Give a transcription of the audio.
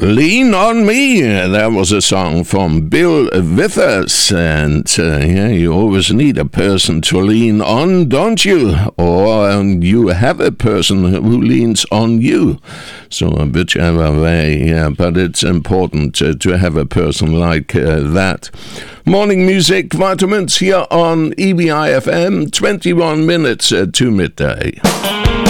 Lean on Me. That was a song from Bill Withers. And yeah, you always need a person to lean on, don't you? Or you have a person who leans on you. So whichever way, yeah. But it's important to have a person like that. Morning Music Vitamins here on EBI FM, 21 minutes to midday.